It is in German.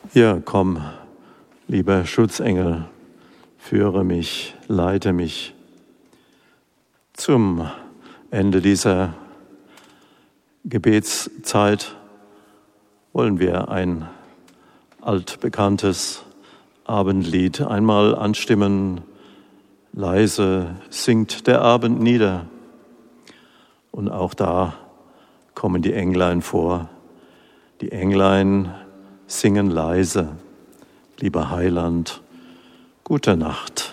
Ja, komm, lieber Schutzengel, führe mich, leite mich. Zum Ende dieser Gebetszeit wollen wir ein altbekanntes Abendlied einmal anstimmen. Leise singt der Abend nieder. Und auch da kommen die Englein vor. Die Englein singen leise. Lieber Heiland, gute Nacht.